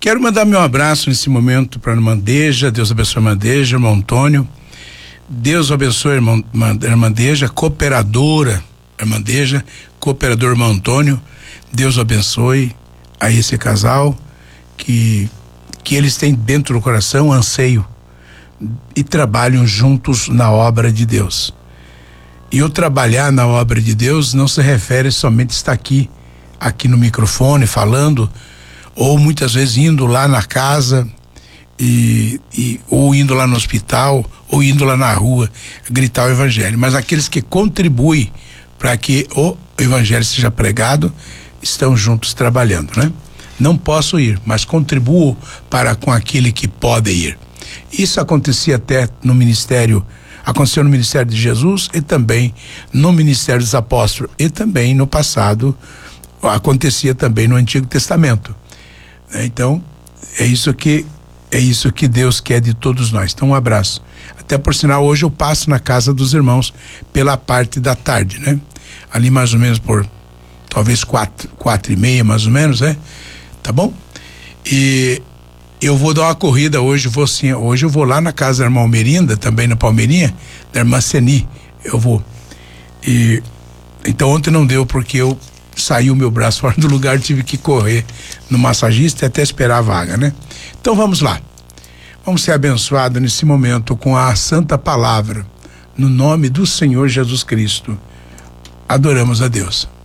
Quero mandar meu abraço nesse momento para a irmã Deja. Deus abençoe a irmã Deja, irmão Antônio. Deus abençoe a irmã Deja, cooperadora, irmã Deja, cooperador irmão Antônio. Deus abençoe a esse casal, que eles têm dentro do coração anseio e trabalham juntos na obra de Deus. E o trabalhar na obra de Deus não se refere somente a estar aqui no microfone falando, ou muitas vezes indo lá na casa ou indo lá no hospital, ou indo lá na rua gritar o evangelho, mas aqueles que contribuem para que o evangelho seja pregado estão juntos trabalhando, né? Não posso ir, mas contribuo para com aquele que pode ir. Isso acontecia até no ministério, aconteceu no ministério de Jesus e também no ministério dos apóstolos, e também no passado acontecia também no Antigo Testamento. Então é isso que Deus quer de todos nós. Então um abraço. Até por sinal, hoje eu passo na casa dos irmãos pela parte da tarde, né? Ali mais ou menos por talvez 4:30 mais ou menos, né? Tá bom? E eu vou dar uma corrida hoje, hoje eu vou lá na casa da irmã Almerinda, também na Palmeirinha, da irmã Seni, eu vou. E então ontem não deu, porque eu saí o meu braço fora do lugar, tive que correr no massagista e até esperar a vaga, né? Então vamos lá. Vamos ser abençoados nesse momento com a santa palavra, no nome do Senhor Jesus Cristo. Adoramos a Deus.